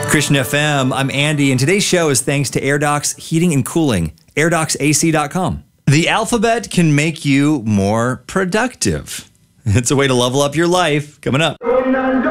Christian FM, I'm Andy, and today's show is thanks to AirDocs Heating and Cooling, AirDocsAC.com. The alphabet can make you more productive. It's a way to level up your life. Coming up.